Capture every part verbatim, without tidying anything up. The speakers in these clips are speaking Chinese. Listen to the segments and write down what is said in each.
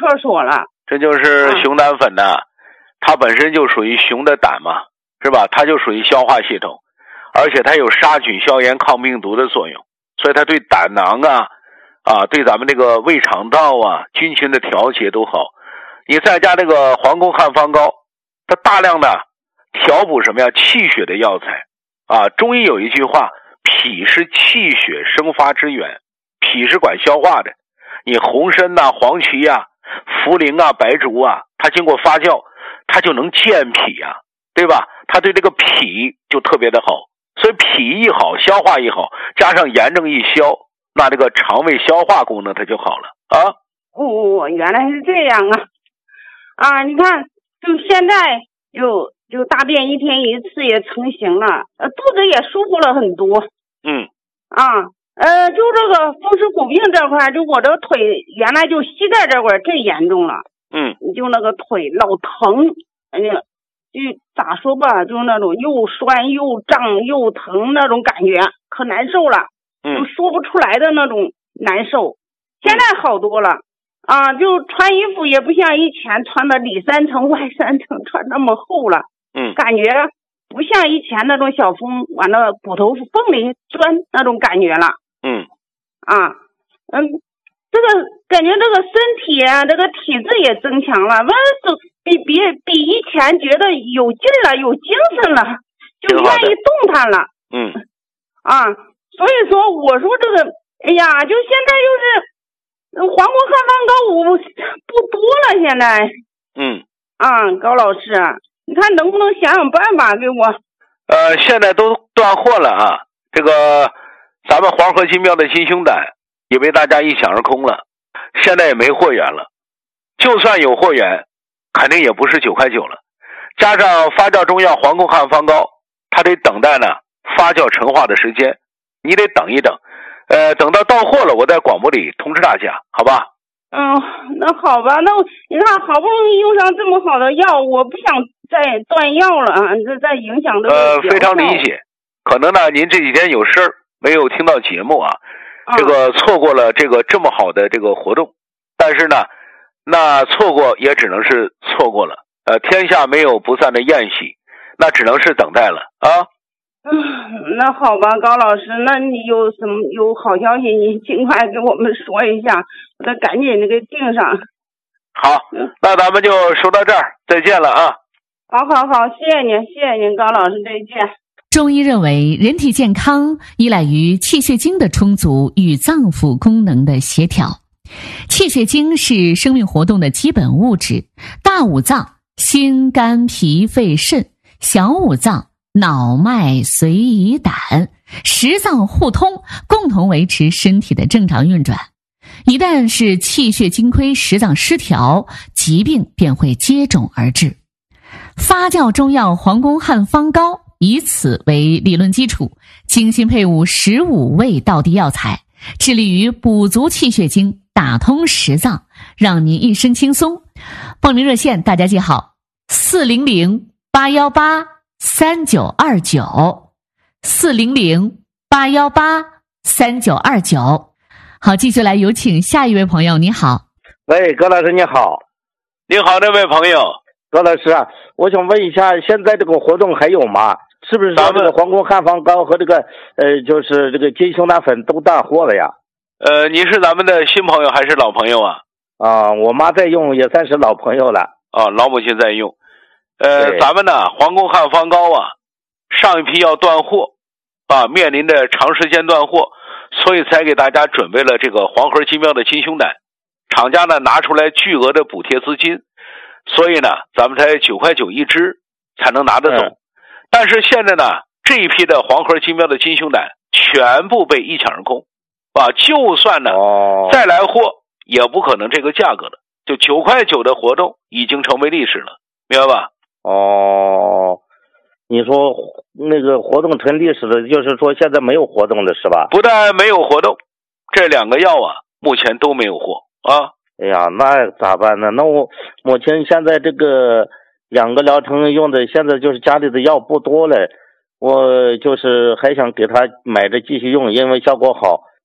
厕所了。 这就是熊胆粉呢、啊，它本身就属于熊的胆嘛，是吧？它就属于消化系统，而且它有杀菌、消炎、抗病毒的作用，所以它对胆囊啊啊，对咱们这个胃肠道啊、菌群的调节都好。你再加这个黄宫汉方膏，它大量的调补什么呀？气血的药材啊。中医有一句话，脾是气血生发之源，脾是管消化的。你红参呐、啊、黄芪啊、茯苓啊、白术啊，它经过发酵，它就能健脾啊，对吧？它对这个脾就特别的好，所以脾一好，消化一好，加上炎症一消，那这个肠胃消化功能它就好了啊。 哦，原来是这样啊！啊，你看，就现在就就大便一天一次也成型了，呃，肚子也舒服了很多。 嗯。 啊，呃，就这个风湿骨病这块，就我这个腿原来就膝盖这块最严重了。 嗯。 就那个腿老疼，哎呀，就咋说吧，就那种又酸又胀又疼那种感觉，可难受了。 嗯。 就说不出来的那种难受。现在好多了。啊，就穿衣服也不像以前穿的里三层外三层穿那么厚了。 嗯。 感觉不像以前那种小风往那骨头缝里钻那种感觉了。 嗯。 啊，嗯，这个感觉这个身体啊，这个体质也增强了，完了比比比以前觉得有劲了，有精神了，就愿意动弹了。 嗯。 啊，所以说我说这个，哎呀，就现在就是。黄宫汉方膏我不多了，现在。 嗯。 啊，高老师，你看能不能想想办法给我？ 呃，现在都断货了啊，这个咱们黄河金庙的金胸胆也被大家一抢而空了，现在也没货源了。就算有货源，肯定也不是九块九了。加上发酵中药黄宫汉方膏，它得等待呢发酵陈化的时间，你得等一等。呃，等到到货了，我在广播里通知大家，好吧？ 嗯，那好吧，那你看，好不容易用上这么好的药，我不想再断药了啊，这再影响这个。 呃，非常理解，可能呢，您这几天有事儿没有听到节目啊，啊这个错过了这个这么好的这个活动，但是呢，那错过也只能是错过了。呃，天下没有不散的宴席，那只能是等待了啊。 嗯，那好吧，高老师，那你有什么有好消息，你尽快给我们说一下，我得赶紧那个订上。 好，那咱们就说到这儿，再见了啊！ 好好好，谢谢您，谢谢您，高老师，再见。 中医认为，人体健康依赖于气血精的充足与脏腑功能的协调。气血精是生命活动的基本物质，大五脏心、肝、脾、肺、肾，小五脏脑脉髓胰胆，十脏互通，共同维持身体的正常运转。一旦是气血精亏，十脏失调，疾病便会接踵而至。发酵中药黄宫汉方膏以此为理论基础，精心配伍十五味道地药材，致力于补足气血精，打通十脏，让您一身轻松。报名热线大家记好：四零零八幺八三九二九，四零零八幺八三九二九。好，继续来有请下一位朋友。你好。 喂，高老师你好。 你好，这位朋友。 高老师啊，我想问一下，现在这个活动还有吗？是不是说这个黄宫汉方膏和这个呃，就是这个金胸胆粉都断货了呀？ 呃，你是咱们的新朋友还是老朋友啊？ 啊，我妈在用，也算是老朋友了。 啊，老母亲在用。呃，咱们呢，黄宫汉方膏啊，上一批要断货，啊，面临着长时间断货，所以才给大家准备了这个黄河金庙的金胸胆。厂家呢拿出来巨额的补贴资金，所以呢，咱们才九块九一支才能拿得走。嗯、但是现在呢，这一批的黄河金庙的金胸胆全部被一抢而空，啊，就算呢、哦、再来货，也不可能这个价格了。就九块九的活动已经成为历史了，明白吧？ 哦，你说那个活动成历史了，就是说现在没有活动了是吧？ 不但没有活动，这两个药啊，目前都没有货啊。 哎呀，那咋办呢？那我目前现在这个两个疗程用的，现在就是家里的药不多了，我就是还想给他买着继续用，因为效果好。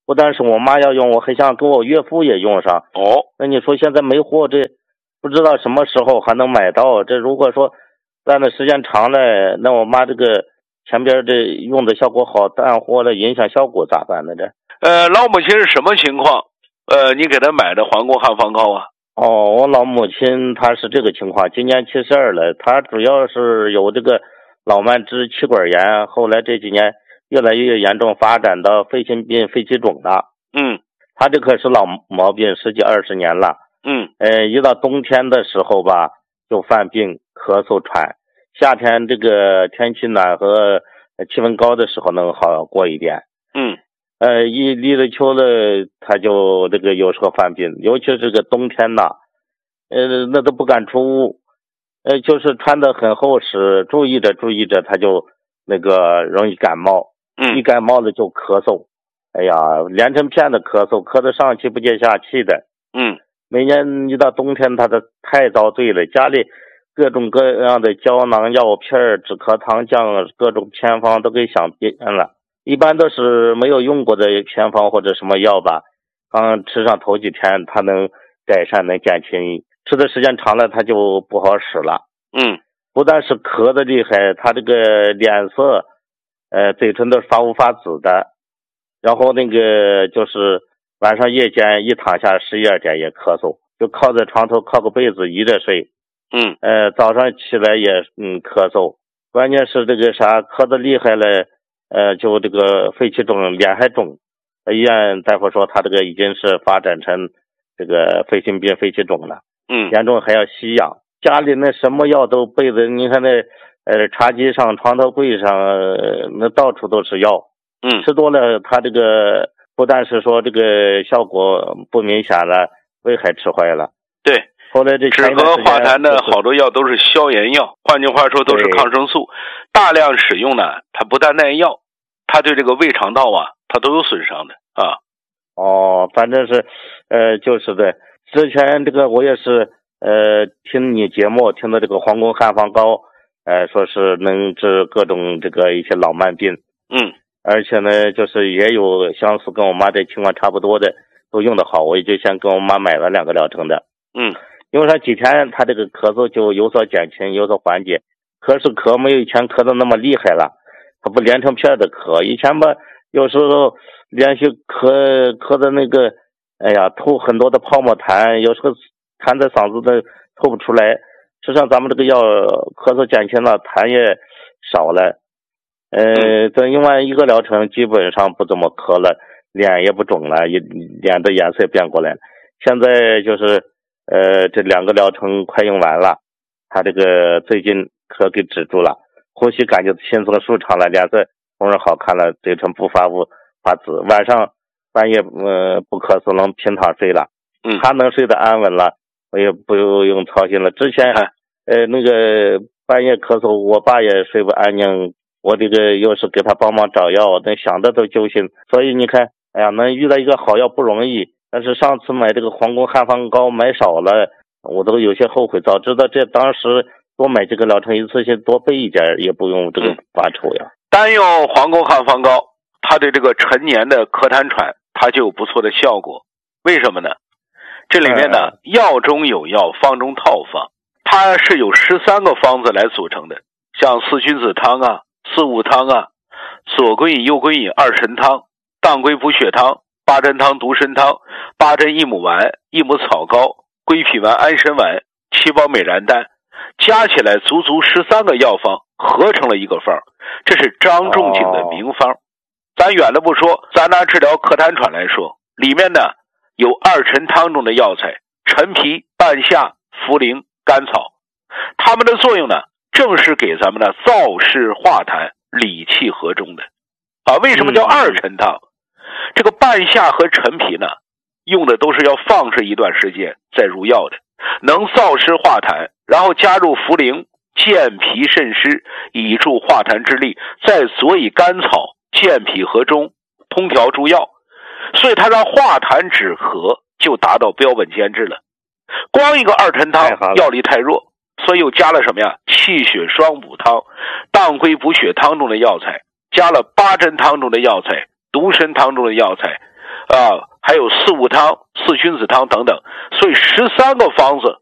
不但是我妈要用，我还想给我岳父也用上。 哦， 那你说现在没货，这不知道什么时候还能买到。这如果说站的时间长了，那我妈这个前边这用的效果好，淡货了影响效果咋办呢？这呃，老母亲是什么情况？呃，你给她买的黄宫汉方膏啊？ 哦，我老母亲她是这个情况，今年七十二了，她主要是有这个脑蔓支气管炎，后来这几年越来越严重，发展到肺心病、肺气肿了。 嗯， 她这可是老毛病，十几二十年了。 嗯， 呃，一到冬天的时候吧，就犯病、咳嗽、喘；夏天这个天气暖和、气温高的时候能好过一点。 嗯， 呃，一立了秋了，他就这个有时候犯病，尤其是这个冬天呐，呃，那都不敢出屋，呃，就是穿得很厚实，注意着注意着，他就那个容易感冒， 嗯， 一感冒了就咳嗽，哎呀，连成片的咳嗽，咳得上气不接下气的。 嗯， 每年一到冬天，他的太遭罪了，家里各种各样的胶囊药片、止咳糖浆，各种偏方都给想遍了。一般都是没有用过的偏方或者什么药吧，刚吃上头几天，它能改善，能减轻，吃的时间长了，它就不好使了。 嗯， 不但是咳的厉害，他这个脸色，呃，嘴唇都发乌发紫的，然后那个就是晚上夜间一躺下十一二点也咳嗽，就靠在床头靠个被子依着睡。 嗯， 呃，早上起来也嗯咳嗽，关键是这个啥咳的厉害了。呃，就这个肺气肿，脸还肿，医院大夫说他这个已经是发展成这个肺心病、肺气肿了， 嗯， 严重还要吸氧。家里那什么药都备的，你看那呃茶几上、床头柜上，呃、那到处都是药。 嗯， 吃多了，他这个不但是说这个效果不明显了，胃还吃坏了。 对。 后来这止咳化痰的好多药都是消炎药，换句话说都是抗生素，大量使用呢，它不但耐药，它对这个胃肠道啊，它都有损伤的啊。 哦，反正是，呃，就是的。之前这个我也是，呃，听你节目听的这个黄宫汉方膏，呃，说是能治各种这个一些老慢病。 嗯。 而且呢，就是也有相似跟我妈这情况差不多的，都用得好，我也就先跟我妈买了两个疗程的。 嗯。 用上几天，他这个咳嗽就有所减轻，有所缓解。可是咳没有以前咳的那么厉害了，他不连成片的咳。以前吧，有时候连续咳咳的那个，哎呀，吐很多的泡沫痰，有时候痰在嗓子的吐不出来。实际上咱们这个药咳嗽减轻了，痰也少了。呃，等用完一个疗程，基本上不怎么咳了，脸也不肿了，也脸的颜色也变过来了。现在就是。呃，这两个疗程快用完了，他这个最近咳给止住了，呼吸感觉轻松舒畅了，脸色红润好看了，嘴唇不发乌发紫，晚上半夜呃不咳嗽，能平躺睡了。 嗯， 他能睡得安稳了，我也不用操心了。之前呃那个半夜咳嗽，我爸也睡不安宁，我这个又是给他帮忙找药，那想的都揪心。所以你看，哎呀，能遇到一个好药不容易。但是上次买这个黄宫汉方膏买少了，我都有些后悔。早知道这当时多买这个疗程，一次性多备一点，也不用这个发愁呀。 单用黄宫汉方膏，它对这个陈年的咳痰喘，它就有不错的效果。为什么呢？这里面呢，嗯、药中有药，方中套方，它是有十三个方子来组成的，像四君子汤啊、四物汤啊、左归饮、右归饮、二神汤、当归补血汤。八珍汤、独参汤、八珍益母丸、益母草膏、归脾丸、安神丸、七宝美然丹，加起来足足十三个药方，合成了一个方，这是张仲景的名方。哦、咱远了不说，咱拿治疗咳痰喘来说，里面呢有二陈汤中的药材陈皮、半夏、茯苓、甘草，它们的作用呢，正是给咱们的燥湿化痰、理气和中的啊。为什么叫二陈汤？嗯这个半夏和陈皮呢，用的都是要放置一段时间再入药的，能燥湿化痰，然后加入茯苓，健脾渗湿，以助化痰之力，再佐以甘草，健脾和中，通调诸药，所以它让化痰止咳就达到标本兼治了。光一个二陈汤药力太弱，所以又加了什么呀？气血双补汤、当归补血汤中的药材，加了八珍汤中的药材、独参汤中的药材， 啊，还有四物汤、四君子汤等等，所以十三个方子